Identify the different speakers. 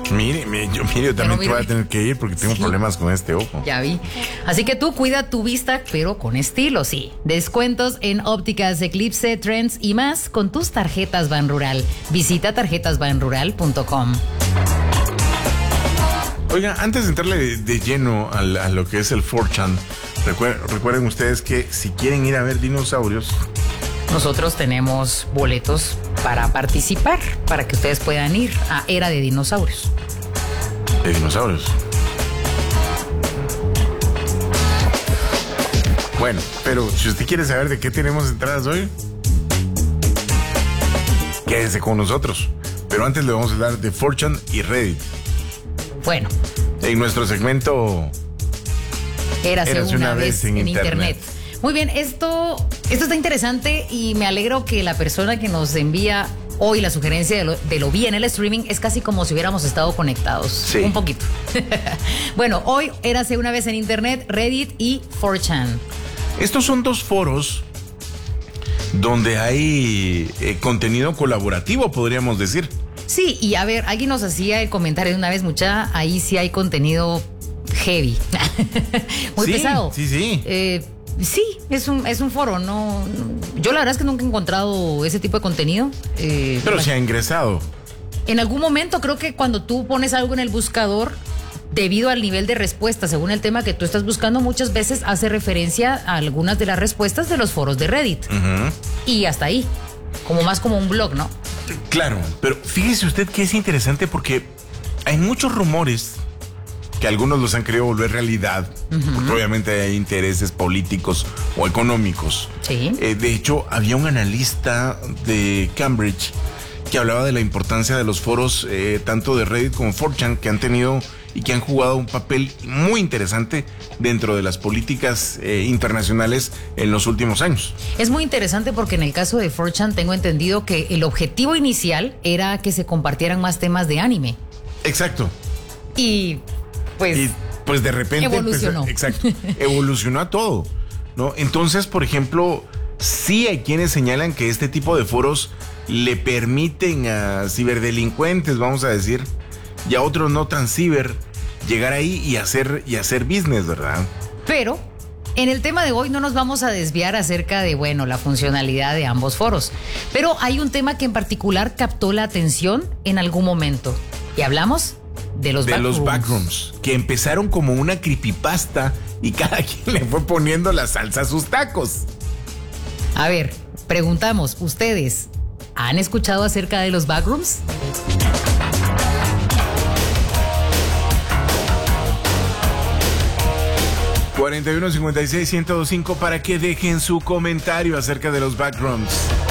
Speaker 1: Yo también voy a tener que ir porque tengo problemas con este ojo.
Speaker 2: Ya vi. Así que tú cuida tu vista, pero con estilo, sí. Descuentos en ópticas Eclipse, Trends y más con tus tarjetas Banrural. Visita tarjetasbanrural.com.
Speaker 1: Oiga, antes de entrarle de lleno a lo que es el 4chan, recuerden ustedes que si quieren ir a ver dinosaurios,
Speaker 2: nosotros tenemos boletos para participar, para que ustedes puedan ir a Era de Dinosaurios.
Speaker 1: ¿De dinosaurios? Bueno, pero si usted quiere saber de qué tenemos entradas hoy, quédese con nosotros. Pero antes le vamos a hablar de 4chan y Reddit.
Speaker 2: Bueno.
Speaker 1: En nuestro segmento
Speaker 2: Érase una vez en Internet. Muy bien, esto está interesante y me alegro que la persona que nos envía hoy la sugerencia de lo vi en el streaming es casi como si hubiéramos estado conectados.
Speaker 1: Sí.
Speaker 2: Un poquito. Bueno, hoy Érase una vez en Internet, Reddit y 4chan.
Speaker 1: Estos son dos foros donde hay contenido colaborativo, podríamos decir.
Speaker 2: Sí, y a ver, alguien nos hacía el comentario de una vez, mucha, ahí sí hay contenido heavy. Muy pesado.
Speaker 1: Sí.
Speaker 2: Sí, es un foro, no. Yo la verdad es que nunca he encontrado ese tipo de contenido.
Speaker 1: Pero se ha ingresado.
Speaker 2: En algún momento creo que cuando tú pones algo en el buscador, debido al nivel de respuesta, según el tema que tú estás buscando, muchas veces hace referencia a algunas de las respuestas de los foros de Reddit.
Speaker 1: Uh-huh.
Speaker 2: Y hasta ahí, como un blog, ¿no?
Speaker 1: Claro, pero fíjese usted que es interesante porque hay muchos rumores que algunos los han querido volver realidad, porque obviamente hay intereses políticos o económicos.
Speaker 2: Sí.
Speaker 1: De hecho, había un analista de Cambridge que hablaba de la importancia de los foros, tanto de Reddit como 4chan, que han tenido y que han jugado un papel muy interesante dentro de las políticas internacionales en los últimos años.
Speaker 2: Es muy interesante porque en el caso de 4chan tengo entendido que el objetivo inicial era que se compartieran más temas de anime.
Speaker 1: Exacto.
Speaker 2: Y pues
Speaker 1: de repente
Speaker 2: evolucionó.
Speaker 1: Exacto. Evolucionó a todo, ¿no? Entonces, por ejemplo, sí hay quienes señalan que este tipo de foros le permiten a ciberdelincuentes, vamos a decir, y a otros no tan ciber, llegar ahí y hacer business, ¿verdad?
Speaker 2: Pero en el tema de hoy no nos vamos a desviar acerca de, la funcionalidad de ambos foros. Pero hay un tema que en particular captó la atención en algún momento. Y hablamos de los backrooms,
Speaker 1: que empezaron como una creepypasta y cada quien le fue poniendo la salsa a sus tacos.
Speaker 2: A ver, preguntamos, ¿ustedes han escuchado acerca de los backrooms?
Speaker 1: ...4156-1025 para que dejen su comentario acerca de los backrooms.